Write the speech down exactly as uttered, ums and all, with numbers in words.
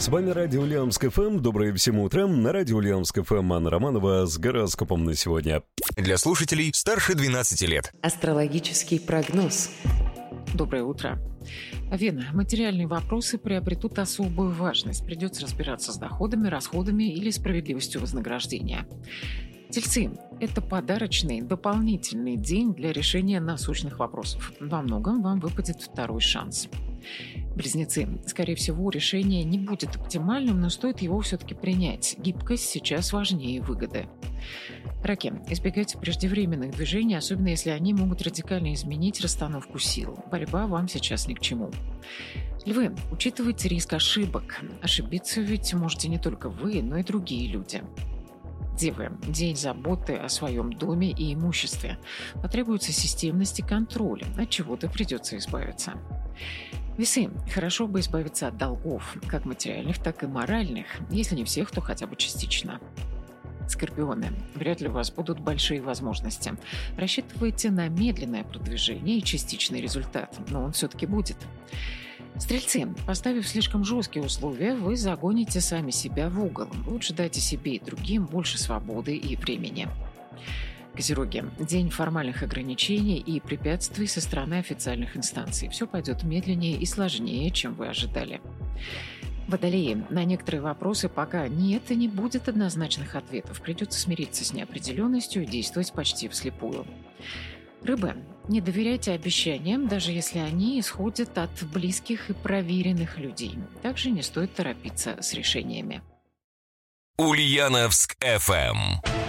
С вами Радио Ульяновск эф эм. Доброе всем утро. На Радио Ульяновск эф эм Анна Романова с гороскопом на сегодня. Для слушателей старше двенадцати лет. Астрологический прогноз. Доброе утро. Вена, материальные вопросы приобретут особую важность. Придется разбираться с доходами, расходами или справедливостью вознаграждения. Тельцы – это подарочный, дополнительный день для решения насущных вопросов. Во многом вам выпадет второй шанс. Близнецы. Скорее всего, решение не будет оптимальным, но стоит его все-таки принять. Гибкость сейчас важнее выгоды. Раки. Избегайте преждевременных движений, особенно если они могут радикально изменить расстановку сил. Борьба вам сейчас ни к чему. Львы. Учитывайте риск ошибок. Ошибиться ведь можете не только вы, но и другие люди. Девы. День заботы о своем доме и имуществе. Потребуется системность и контроль. От чего-то придется избавиться. Весы. Хорошо бы избавиться от долгов, как материальных, так и моральных. Если не всех, то хотя бы частично. Скорпионы. Вряд ли у вас будут большие возможности. Рассчитывайте на медленное продвижение и частичный результат, но он все-таки будет. Стрельцы. Поставив слишком жесткие условия, вы загоните сами себя в угол. Лучше дайте себе и другим больше свободы и времени. Козероги. День формальных ограничений и препятствий со стороны официальных инстанций. Все пойдет медленнее и сложнее, чем вы ожидали. Водолеи. На некоторые вопросы пока нет и не будет однозначных ответов. Придется смириться с неопределенностью и действовать почти вслепую. Рыбы. Не доверяйте обещаниям, даже если они исходят от близких и проверенных людей. Также не стоит торопиться с решениями. Ульяновск эф эм.